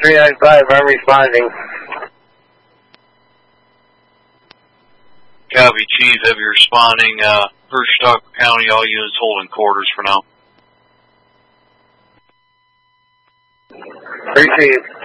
395, I'm responding. Copy, Chief, heavy responding. First Stock County, all units holding quarters for now. Received.